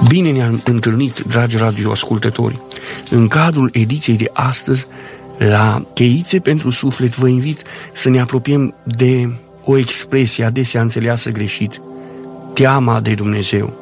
Bine ne-am întâlnit, dragi radioascultători! În cadrul ediției de astăzi, la Cheițe pentru Suflet, vă invit să ne apropiem de o expresie adesea înțeleasă greșit: teama de Dumnezeu.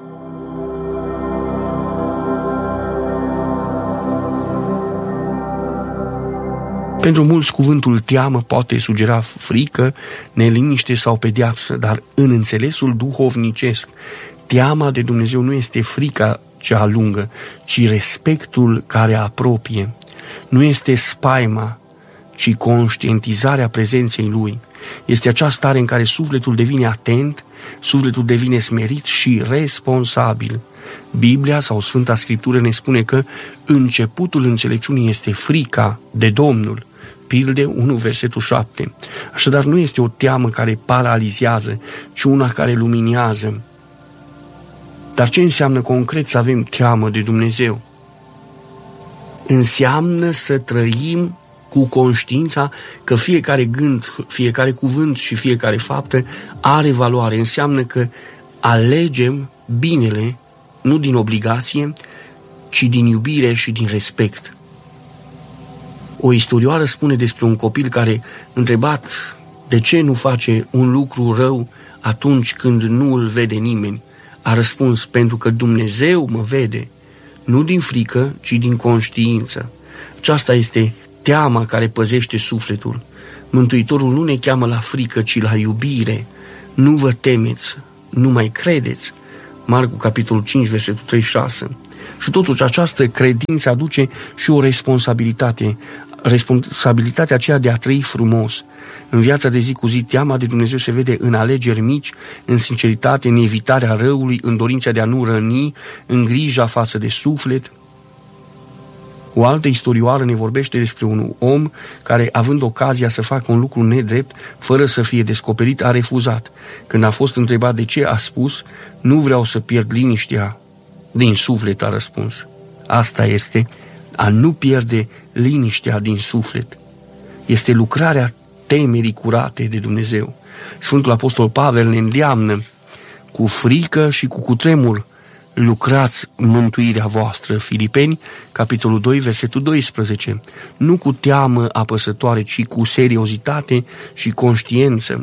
Pentru mulți, cuvântul teamă poate sugera frică, neliniște sau pedeapsă, dar în înțelesul duhovnicesc, teama de Dumnezeu nu este frica ce alungă, ci respectul care apropie. Nu este spaima, ci conștientizarea prezenței Lui. Este acea stare în care sufletul devine atent, sufletul devine smerit și responsabil. Biblia sau Sfânta Scriptură ne spune că începutul înțelepciunii este frica de Domnul. Pilde 1, versetul 7. Așadar, nu este o teamă care paralizează, ci una care luminează. Dar ce înseamnă concret să avem teamă de Dumnezeu? Înseamnă să trăim cu conștiința că fiecare gând, fiecare cuvânt și fiecare faptă are valoare. Înseamnă că alegem binele, nu din obligație, ci din iubire și din respect. O istorioară spune despre un copil care, întrebat de ce nu face un lucru rău atunci când nu îl vede nimeni, a răspuns: pentru că Dumnezeu mă vede, nu din frică, ci din conștiință. Aceasta este teama care păzește sufletul. Mântuitorul nu ne cheamă la frică, ci la iubire. Nu vă temeți, nu mai credeți. Marcu, capitolul 5, versetul 36. Și totuși această credință aduce și o responsabilitate, responsabilitatea aceea de a trăi frumos. În viața de zi cu zi, teama de Dumnezeu se vede în alegeri mici, în sinceritate, în evitarea răului, în dorința de a nu răni, în grija față de suflet. O altă istorioară ne vorbește despre un om care, având ocazia să facă un lucru nedrept, fără să fie descoperit, a refuzat. Când a fost întrebat de ce, a spus: nu vreau să pierd liniștea din suflet, a răspuns. Asta este a nu pierde liniștea din suflet. Este lucrarea temerii curate de Dumnezeu. Sfântul Apostol Pavel ne îndeamnă: cu frică și cu cutremur lucrați mântuirea voastră. Filipeni, capitolul 2, versetul 12. Nu cu teamă apăsătoare, ci cu seriozitate și conștiință.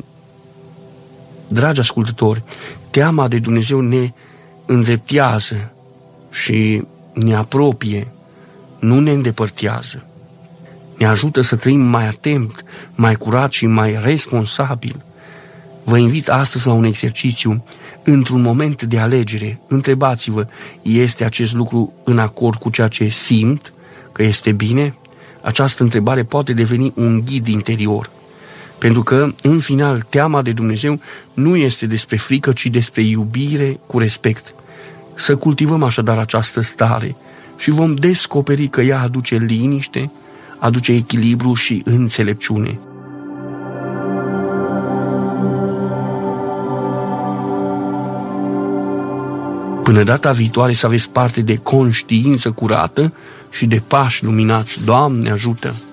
Dragi ascultători, teama de Dumnezeu ne îndreptează și ne apropie, nu ne îndepărtează. Ne ajută să trăim mai atent, mai curat și mai responsabil. Vă invit astăzi la un exercițiu. Într-un moment de alegere, întrebați-vă: este acest lucru în acord cu ceea ce simt că este bine? Această întrebare poate deveni un ghid interior. Pentru că, în final, teama de Dumnezeu nu este despre frică, ci despre iubire cu respect. Să cultivăm așadar această stare și vom descoperi că ea aduce liniște, aduce echilibru și înțelepciune. Până data viitoare, să aveți parte de conștiință curată și de pași luminați. Doamne ajută!